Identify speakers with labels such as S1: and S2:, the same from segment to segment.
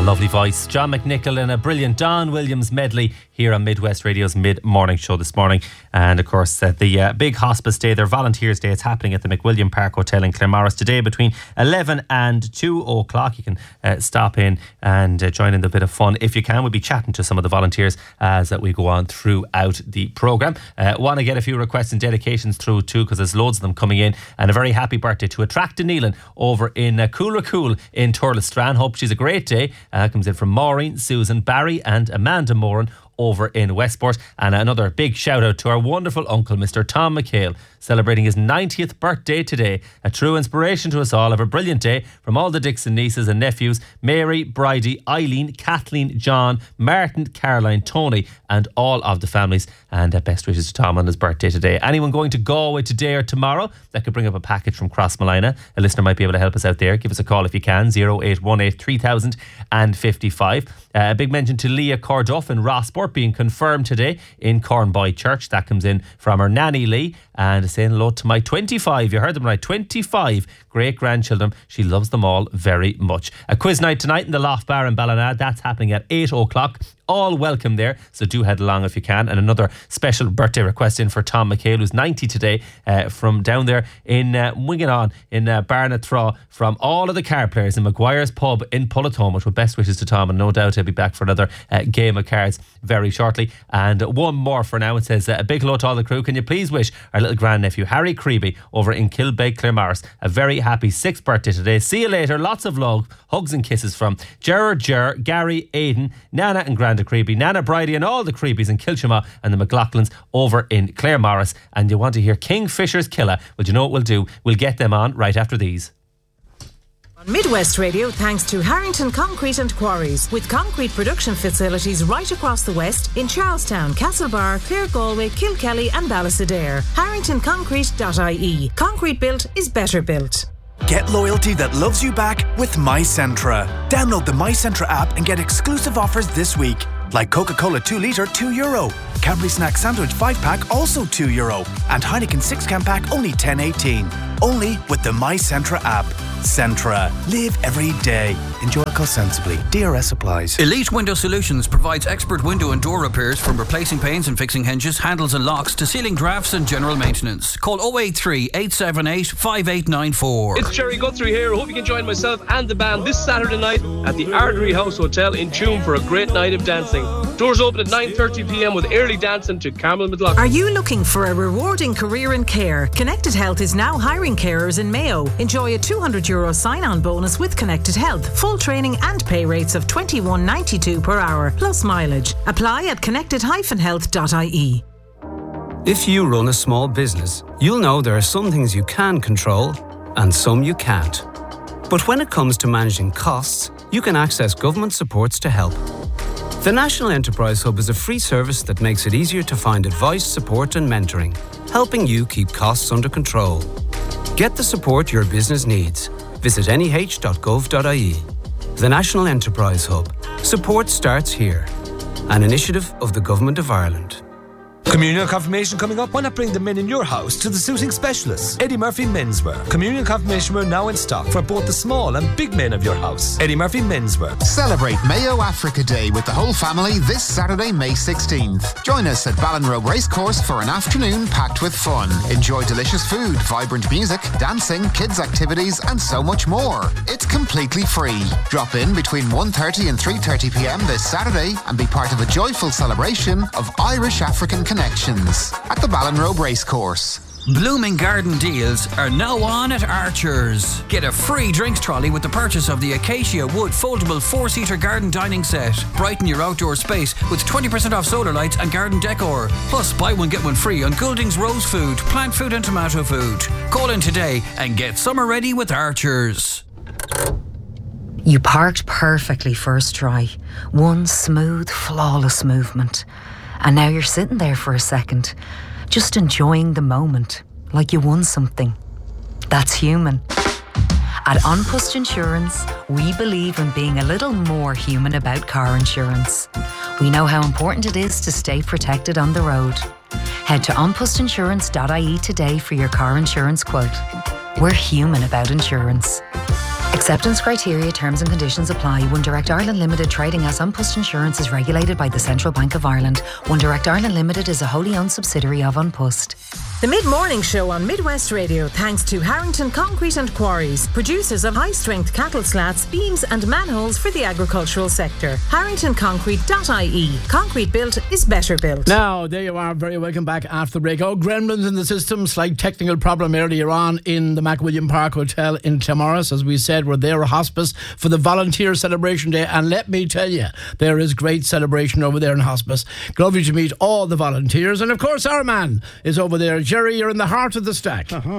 S1: lovely voice. John McNichol in a brilliant Don Williams medley here on Midwest Radio's mid-morning show this morning. And of course, the big hospice day, their Volunteers Day, it's happening at the McWilliam Park Hotel in Claremorris today between 11 and 2 o'clock. You can stop in and join in the bit of fun if you can. We'll be chatting to some of the volunteers as we go on throughout the programme. Want to get a few requests and dedications through too, because there's loads of them coming in. And a very happy birthday to Attract Neelan over in Coolracool in Turlestrane. Hope she's a great day. Comes in from Maureen, Susan, Barry and Amanda Moran over in Westport. And another big shout out to our wonderful uncle, Mr. Tom McHale, celebrating his 90th birthday today. A true inspiration to us all. Have a brilliant day from all the Dixon nieces and nephews, Mary, Bridie, Eileen, Kathleen, John, Martin, Caroline, Tony and all of the families. And best wishes to Tom on his birthday today. Anyone going to Galway today or tomorrow that could bring up a package from Crossmolina, a listener might be able to help us out there. Give us a call if you can, 0818 3000 and 55. A big mention to Leah Corduff in Rossport being confirmed today in Cornboy Church. That comes in from her nanny Lee, and saying hello to my 25, you heard them right, 25 great grandchildren. She loves them all very much. A quiz night tonight in the Loft Bar in Ballina. That's happening at 8 o'clock. All welcome there, so do head along if you can. And another special birthday request in for Tom McHale, who's 90 today, from down there in Winganon in Barnathraw, from all of the card players in Maguire's Pub in Pullatomuch. With best wishes to Tom, and no doubt he'll be back for another game of cards very shortly. And one more for now. It says, a big hello to all the crew. Can you please wish our little grandnephew Harry Creeby over in Kilbeg, Claremorris, a very happy 6th birthday today. See you later. Lots of love, hugs and kisses from Gerard, Gary, Aidan, Nana and Granda Creeby, Nana Bridie and all the Creebies in Kilchama and the McLaughlins over in Claremorris. And you want to hear Kingfisher's Killer? Well, you know what we'll do? We'll get them on right after these.
S2: Midwest Radio, thanks to Harrington Concrete and Quarries, with concrete production facilities right across the West in Charlestown, Castlebar, Clare Galway, Kilkelly and Ballysadare. HarringtonConcrete.ie. Concrete built is better built.
S3: Get loyalty that loves you back with MyCentra. Download the MyCentra app and get exclusive offers this week. Like Coca-Cola 2 litre, €2. Cadbury Snack Sandwich 5-pack, also €2. And Heineken 6-can pack, only $10.18. Only with the MyCentra app. Centra. Live every day. Enjoy alcohol sensibly. DRS applies.
S4: Elite Window Solutions provides expert window and door repairs, from replacing panes and fixing hinges, handles and locks to sealing drafts and general maintenance. Call 083 878 5894.
S5: It's Jerry Guthrie here. I hope you can join myself and the band this Saturday night at the Artery House Hotel in Tuam for a great night of dancing. Doors open at 9:30pm with early dancing to Carmel McLaughlin.
S2: Are you looking for a rewarding career in care? Connected Health is now hiring carers in Mayo. Enjoy a €200 sign-on bonus with Connected Health. Full training and pay rates of $21.92 per hour, plus mileage. Apply at connected-health.ie.
S6: If you run a small business, you'll know there are some things you can control and some you can't. But when it comes to managing costs, you can access government supports to help. The National Enterprise Hub is a free service that makes it easier to find advice, support and mentoring, helping you keep costs under control. Get the support your business needs. Visit neh.gov.ie. The National Enterprise Hub. Support starts here. An initiative of the Government of Ireland.
S7: Communion confirmation coming up. Why not bring the men in your house to the suiting specialists? Eddie Murphy Menswear. Communion confirmation wear now in stock for both the small and big men of your house. Eddie Murphy Menswear.
S8: Celebrate Mayo Africa Day with the whole family this Saturday, May 16th. Join us at Ballinrobe Racecourse for an afternoon packed with fun. Enjoy delicious food, vibrant music, dancing, kids activities and so much more. It's completely free. Drop in between 1:30 and 3:30pm this Saturday and be part of a joyful celebration of Irish African connections at the Ballinrobe Racecourse.
S4: Blooming garden deals are now on at Archer's. Get a free drinks trolley with the purchase of the Acacia Wood foldable 4-seater garden dining set. Brighten your outdoor space with 20% off solar lights and garden decor. Plus, buy one get one free on Goulding's Rose Food, plant food and tomato food. Call in today and get summer ready with Archer's.
S9: You parked perfectly first try. One smooth, flawless movement. And now you're sitting there for a second, just enjoying the moment, like you won something. That's human. At An Post Insurance, we believe in being a little more human about car insurance. We know how important it is to stay protected on the road. Head to onpostinsurance.ie today for your car insurance quote. We're human about insurance. Acceptance criteria, terms and conditions apply. One Direct Ireland Limited trading as An Post Insurance is regulated by the Central Bank of Ireland. One Direct Ireland Limited is a wholly owned subsidiary of An Post.
S2: The Mid-Morning Show on Midwest Radio thanks to Harrington Concrete and Quarries, producers of high-strength cattle slats, beams and manholes for the agricultural sector. HarringtonConcrete.ie. Concrete built is better built.
S10: Now, there you are. Very welcome back after the break. Oh, gremlins in the system. Slight technical problem earlier on in the McWilliam Park Hotel in Claremorris. As we said, we're there at hospice for the Volunteer Celebration Day. And let me tell you, there is great celebration over there in hospice. Lovely to meet all the volunteers. And of course, our man is over there. Jerry, you're in the heart of the stack.
S11: Uh-huh.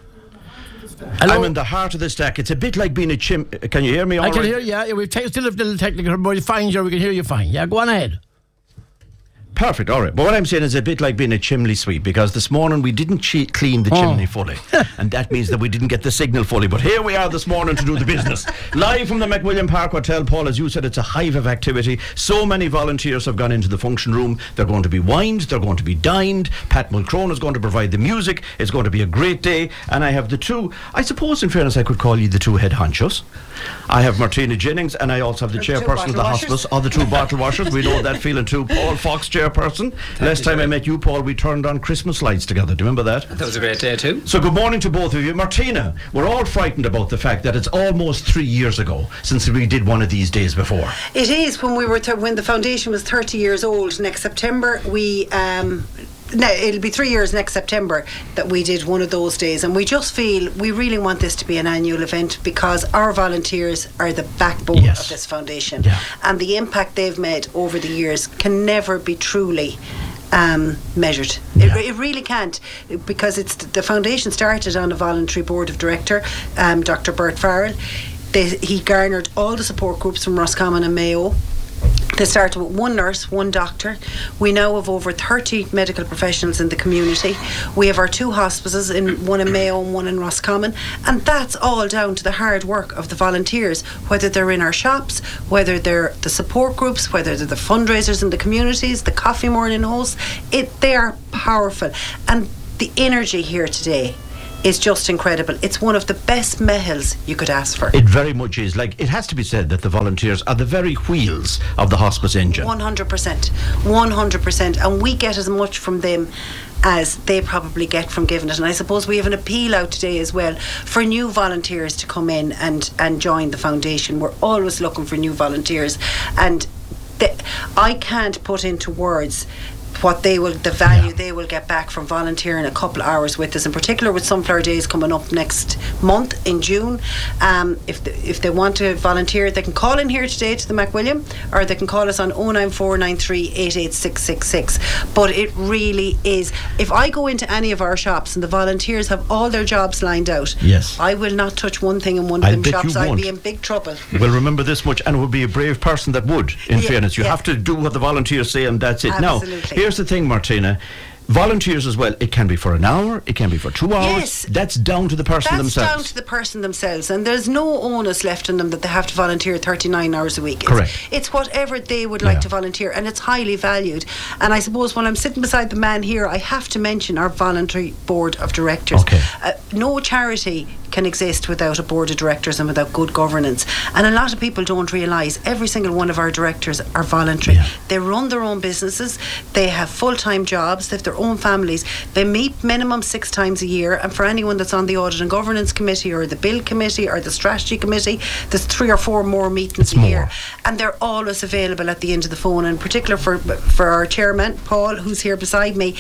S10: Hello?
S11: I'm in the heart of the stack. It's a bit like being a chimp. Can you hear me all right?
S10: I can hear you, yeah. We've still a little technical, but you're fine, Jerry. We can hear you fine. Yeah, go on ahead.
S11: Perfect, all right. But what I'm saying is a bit like being a chimney sweep, because this morning we didn't clean the chimney fully. And that means that we didn't get the signal fully. But here we are this morning to do the business. Live from the McWilliam Park Hotel, Paul, as you said, it's a hive of activity. So many volunteers have gone into the function room. They're going to be wined, they're going to be dined. Pat Mulcrone is going to provide the music. It's going to be a great day. And I have the two, I suppose in fairness I could call you the two head honchos. I have Martina Jennings, and I also have the chairperson of the hospice, or the two bottle washers. We know that feeling too. Paul Fox, chairperson. Last time I met you, Paul, we turned on Christmas lights together. Do you remember that?
S12: That was a great day too.
S11: So good morning to both of you. Martina, we're all frightened about the fact that it's almost 3 years ago since we did one of these days before.
S13: It is. When we were when the foundation was 30 years old next September, we it'll be 3 years next September that we did one of those days, and we just feel we really want this to be an annual event because our volunteers are the backbone of this foundation, and the impact they've made over the years can never be truly measured. It really can't, because it's the foundation started on a voluntary board of director, Dr. Bert Farrell. He garnered all the support groups from Roscommon and Mayo. They started with one nurse, one doctor. We now have over 30 medical professionals in the community. We have our two hospices, one in Mayo and one in Roscommon, and that's all down to the hard work of the volunteers, whether they're in our shops, whether they're the support groups, whether they're the fundraisers in the communities, the coffee morning hosts. They are powerful, and the energy here today is just incredible. It's one of the best mehels you could ask for.
S11: It very much is. Like, it has to be said that the volunteers are the very wheels of the hospice engine.
S13: 100%, and we get as much from them as they probably get from giving it. And I suppose we have an appeal out today as well for new volunteers to come in and join the foundation. We're always looking for new volunteers, and I can't put into words what the value they will get back from volunteering a couple of hours with us, in particular with Sunflower Days coming up next month in June. If they want to volunteer, they can call in here today to the McWilliam, or they can call us on 09493 88666. But it really is, if I go into any of our shops and the volunteers have all their jobs lined out, I will not touch one thing in one of them shops. I'd be in big trouble.
S11: Well, remember this much, and it would be a brave person that would, in fairness. You have to do what the volunteers say, and that's it.
S13: Absolutely.
S11: Now, here's the thing, Martina. Volunteers as well, it can be for an hour, it can be for 2 hours.
S13: Yes.
S11: That's down to the person themselves.
S13: That's down to the person themselves, and there's no onus left on them that they have to volunteer 39 hours a week.
S11: Correct.
S13: It's whatever they would like to volunteer, and it's highly valued. And I suppose when I'm sitting beside the man here, I have to mention our voluntary board of directors. No charity can exist without a board of directors and without good governance, and a lot of people don't realise every single one of our directors are voluntary. They run their own businesses, they have full-time jobs, they have their own families, they meet minimum 6 times a year, and for anyone that's on the audit and governance committee or the bill committee or the strategy committee, there's 3 or 4 more meetings a year, and they're always available at the end of the phone. And in particular for our chairman Paul, who's here beside me,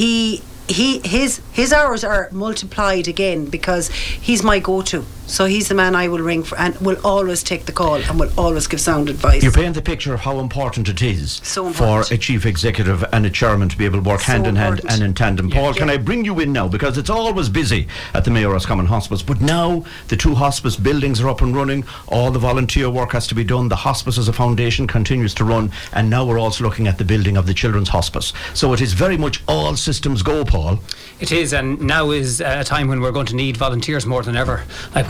S13: his hours are multiplied again because he's my go-to. So he's the man I will ring for, and will always take the call and will always give sound advice.
S11: You paint the picture of how important it is for a chief executive and a chairman to be able to work hand in hand and in tandem. Paul, can I bring you in now? Because it's always busy at the Mayo Roscommon Hospice, but now the 2 hospice buildings are up and running. All the volunteer work has to be done. The hospice as a foundation continues to run, and now we're also looking at the building of the Children's Hospice. So it is very much all systems go, Paul.
S12: It is, and now is a time when we're going to need volunteers more than ever. Like,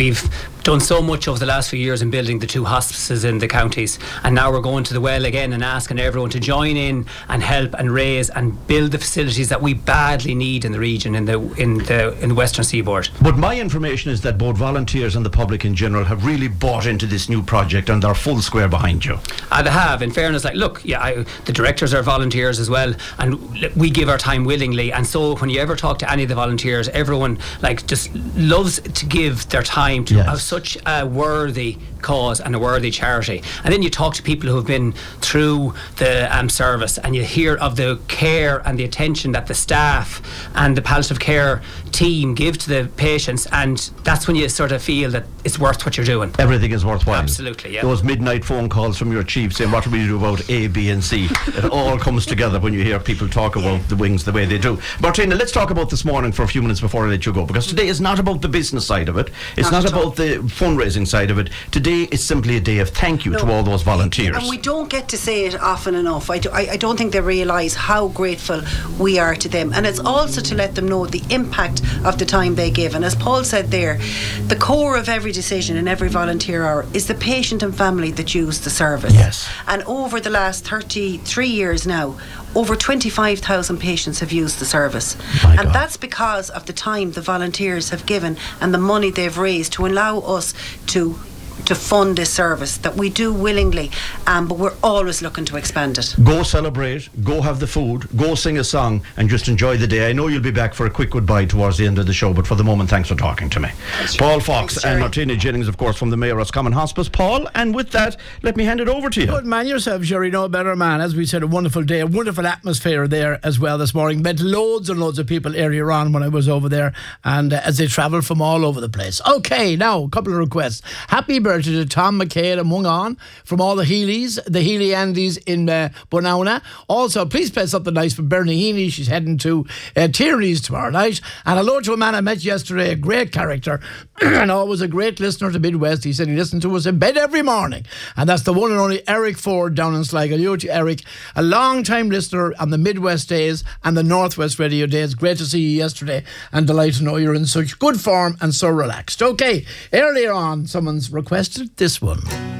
S12: we've done so much over the last few years in building the 2 hospices in the counties, and now we're going to the well again and asking everyone to join in and help and raise and build the facilities that we badly need in the region, in the Western Seaboard.
S11: But my information is that both volunteers and the public in general have really bought into this new project and they're full square behind you.
S12: They have, in fairness. Like, look, the directors are volunteers as well, and we give our time willingly. And so when you ever talk to any of the volunteers, everyone just loves to give their time to such a worthy cause and a worthy charity. And then you talk to people who have been through the service, and you hear of the care and the attention that the staff and the palliative care team give to the patients, and that's when you sort of feel that it's worth what you're doing.
S11: Everything is worthwhile.
S12: Absolutely, yeah.
S11: Those midnight phone calls from your chief saying, what do we do about A, B and C? It all comes together when you hear people talk about the wings the way they do. Martina, let's talk about this morning for a few minutes before I let you go, because today is not about the business side of it. It's not about the fundraising side of it. Today is simply a day of thank you to all those volunteers.
S13: And we don't get to say it often enough. I don't think they realise how grateful we are to them. And it's also to let them know the impact of the time they give. And as Paul said there, the core of every decision and every volunteer hour is the patient and family that use the service.
S11: Yes.
S13: And over the last 33 years now, over 25,000 patients have used the service. And that's because of the time the volunteers have given and the money they've raised to allow us to fund this service that we do willingly, but we're always looking to expand it.
S11: Go celebrate, go have the food, go sing a song and just enjoy the day. I know you'll be back for a quick goodbye towards the end of the show, but for the moment, thanks for talking to me. Paul Fox and Martina Jennings, of course, from the Mayo Roscommon Hospice. Paul, and with that, let me hand it over to you.
S10: Good man yourself, Jerry, no better man. As we said, a wonderful day, a wonderful atmosphere there as well this morning. Met loads and loads of people earlier on when I was over there, and as they travelled from all over the place. Okay, now, a couple of requests. Happy birthday to Tom McHale and Mungan from all the Healys, the Healy Andys in Bonauna. Also, please play something nice for Bernie Heaney. She's heading to Tierney's tomorrow night. And hello to a man I met yesterday, a great character and always a great listener to Midwest. He said he listened to us in bed every morning. And that's the one and only Eric Ford down in Sligo. You to Eric, a long-time listener on the Midwest days and the Northwest Radio days. Great to see you yesterday and delighted to know you're in such good form and so relaxed. Okay, earlier on, someone's requested this one.